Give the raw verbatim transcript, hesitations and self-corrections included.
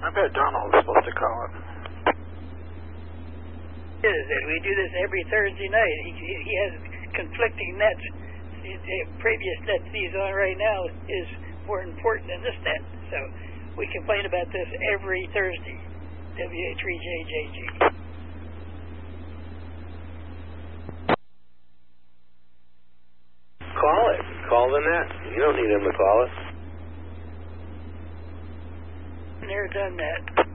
I bet Donald's supposed to call it. Is that we do this every Thursday night. He, he has conflicting nets. The, the previous net that he's on right now is more important than this net. So we complain about this every Thursday. W A three J J G. Call it. Call the net. You don't need him to call it. Never done that.